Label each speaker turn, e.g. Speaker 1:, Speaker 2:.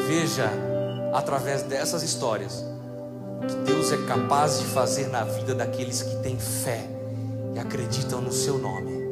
Speaker 1: veja através dessas histórias que Deus é capaz de fazer na vida daqueles que têm fé e acreditam no seu nome.